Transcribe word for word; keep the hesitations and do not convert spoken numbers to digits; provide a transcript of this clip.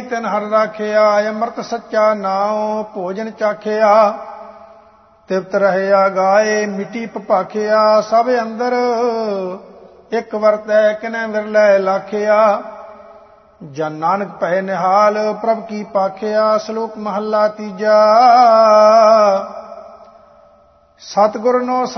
ਤਿਨ ਹਰ ਰਾਖਿਆ। ਅੰਮ੍ਰਿਤ ਸੱਚਾ ਨਾਉ ਭੋਜਨ ਚਾਖਿਆ। ਤ੍ਰਿਪਤ ਰਹਿਆ ਗਾਏ ਮਿੱਟੀ ਭਪਾਖਿਆ। ਸਭ ਅੰਦਰ ਇੱਕ ਵਰਤੈ ਕਿਨੈ ਵਿਰਲੇ ਲਾਖਿਆ। ਜਨ ਨਾਨਕ ਭੈ ਨਿਹਾਲ ਪ੍ਰਭ ਕੀ ਪਾਖਿਆ। ਸ਼ਲੋਕ ਮਹੱਲਾ ਤੀਜਾ। ਸਤਿਗੁਰ ਨੋ